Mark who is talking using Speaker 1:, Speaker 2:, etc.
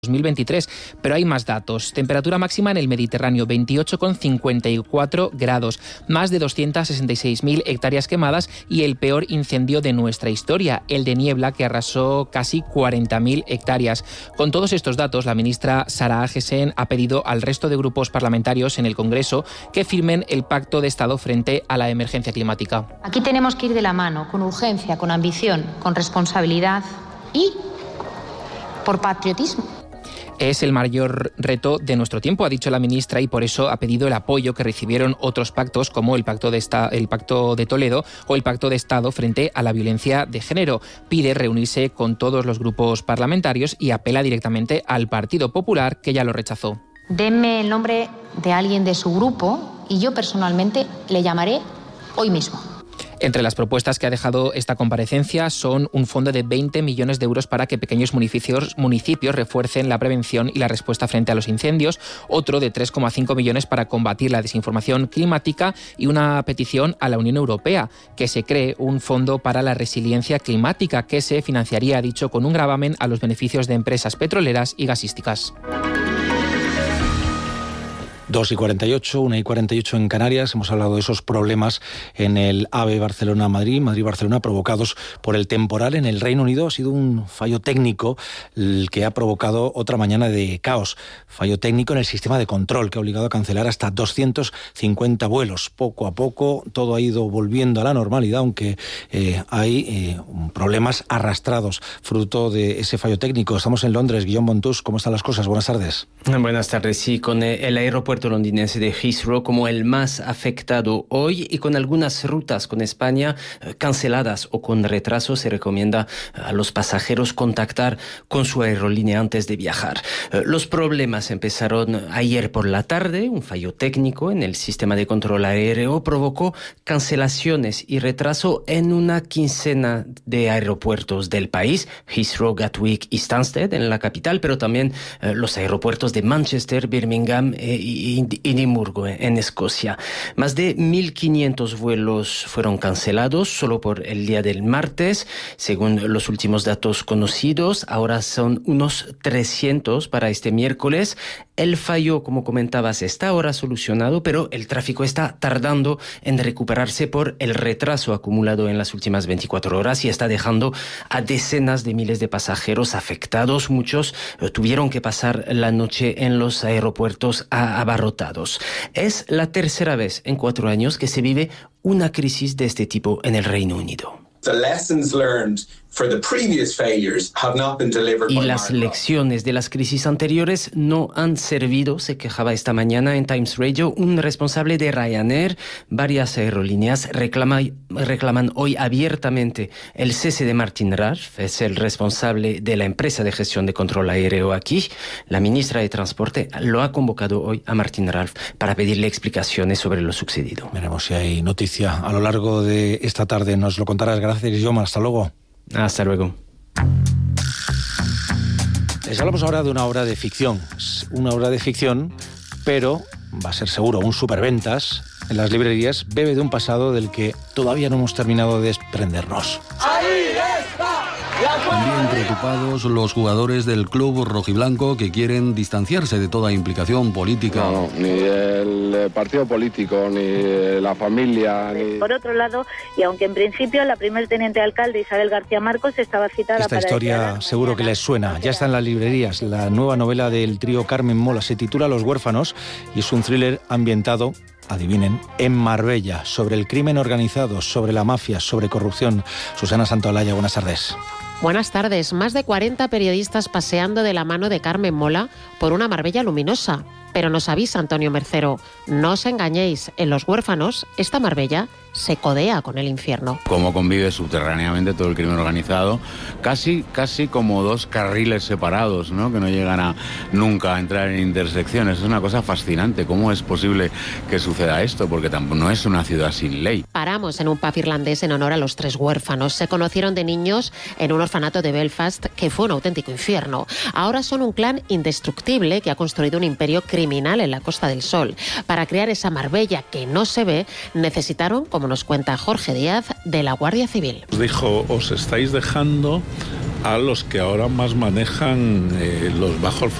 Speaker 1: 2023, pero hay más datos. Temperatura máxima en el Mediterráneo, 28,54 grados, más de 266.000 hectáreas quemadas y el peor incendio de nuestra historia, el de Niebla, que arrasó casi 40.000 hectáreas. Con todos estos datos, la ministra Sara Agesen ha pedido al resto de grupos parlamentarios en el Congreso que firmen el Pacto de Estado frente a la emergencia climática.
Speaker 2: Aquí tenemos que ir de la mano, con urgencia, con ambición, con responsabilidad y por patriotismo.
Speaker 1: Es el mayor reto de nuestro tiempo, ha dicho la ministra, y por eso ha pedido el apoyo que recibieron otros pactos como el Pacto de Toledo o el Pacto de Estado frente a la violencia de género. Pide reunirse con todos los grupos parlamentarios y apela directamente al Partido Popular, que ya lo rechazó.
Speaker 2: Denme el nombre de alguien de su grupo y yo personalmente le llamaré hoy mismo.
Speaker 1: Entre las propuestas que ha dejado esta comparecencia son un fondo de 20 millones de euros para que pequeños municipios refuercen la prevención y la respuesta frente a los incendios, otro de 3,5 millones para combatir la desinformación climática y una petición a la Unión Europea que se cree un fondo para la resiliencia climática que se financiaría, ha dicho, con un gravamen a los beneficios de empresas petroleras y gasísticas.
Speaker 3: 2:48, 1:48 en Canarias. Hemos hablado de esos problemas en el AVE Barcelona-Madrid, Madrid-Barcelona, provocados por el temporal en el Reino Unido. Ha sido un fallo técnico el que ha provocado otra mañana de caos. Fallo técnico en el sistema de control que ha obligado a cancelar hasta 250 vuelos. Poco a poco todo ha ido volviendo a la normalidad, aunque hay problemas arrastrados fruto de ese fallo técnico. Estamos en Londres. Guillaume Bontus, ¿cómo están las cosas? Buenas tardes.
Speaker 4: Buenas tardes. Sí, con el aeropuerto londinense de Heathrow como el más afectado hoy y con algunas rutas con España canceladas o con retraso, se recomienda a los pasajeros contactar con su aerolínea antes de viajar. Los problemas empezaron ayer por la tarde. Un fallo técnico en el sistema de control aéreo provocó cancelaciones y retraso en una quincena de aeropuertos del país: Heathrow, Gatwick y Stansted en la capital, pero también los aeropuertos de Manchester, Birmingham y Edimburgo en Escocia. Más de 1.500 vuelos fueron cancelados solo por el día del martes, según los últimos datos conocidos. Ahora son unos 300 para este miércoles. El fallo, como comentabas, está ahora solucionado, pero el tráfico está tardando en recuperarse por el retraso acumulado en las últimas 24 horas y está dejando a decenas de miles de pasajeros afectados. Muchos tuvieron que pasar la noche en los aeropuertos abarrotados. Es la tercera vez en 4 años que se vive una crisis de este tipo en el Reino Unido. Y las lecciones de las crisis anteriores no han servido, se quejaba esta mañana en Times Radio un responsable de Ryanair. Varias aerolíneas reclaman hoy abiertamente el cese de Martin Ralph, es el responsable de la empresa de gestión de control aéreo aquí. La ministra de Transporte lo ha convocado hoy a Martin Ralph para pedirle explicaciones sobre lo sucedido.
Speaker 3: Veremos si hay noticia a lo largo de esta tarde. Nos lo contarás. Gracias, Guillaume. Hasta luego.
Speaker 4: Hasta luego.
Speaker 3: Les hablamos ahora de una obra de ficción. Una obra de ficción, pero va a ser seguro un superventas en las librerías. Bebe de un pasado del que todavía no hemos terminado de desprendernos.
Speaker 5: ¡Ahí está!
Speaker 6: También preocupados los jugadores del club rojiblanco que quieren distanciarse de toda implicación política.
Speaker 7: No, ni el partido político, ni la familia. Ni...
Speaker 8: Por otro lado, y aunque en principio la primer teniente alcalde Isabel García Marcos estaba citada
Speaker 3: Esta
Speaker 8: para... Esta
Speaker 3: historia seguro que les suena. Ya está en las librerías. La nueva novela del trío Carmen Mola se titula Los huérfanos y es un thriller ambientado, adivinen, en Marbella, sobre el crimen organizado, sobre la mafia, sobre corrupción. Susana Santaolalla, buenas tardes.
Speaker 9: Buenas tardes. Más de 40 periodistas paseando de la mano de Carmen Mola por una Marbella luminosa. Pero nos avisa Antonio Mercero, no os engañéis, en Los huérfanos, esta Marbella se codea con el infierno.
Speaker 10: Cómo convive subterráneamente todo el crimen organizado, casi como dos carriles separados, ¿no? Que no llegan nunca a entrar en intersecciones. Es una cosa fascinante. ¿Cómo es posible que suceda esto? Porque tampoco no es una ciudad sin ley.
Speaker 9: Paramos en un pub irlandés en honor a los 3 huérfanos. Se conocieron de niños en un orfanato de Belfast que fue un auténtico infierno. Ahora son un clan indestructible que ha construido un imperio criminal en la Costa del Sol. Para crear esa Marbella que no se ve, necesitaron, como nos cuenta Jorge Díaz, de la Guardia Civil.
Speaker 11: Dijo, os estáis dejando a los que ahora más manejan los bajos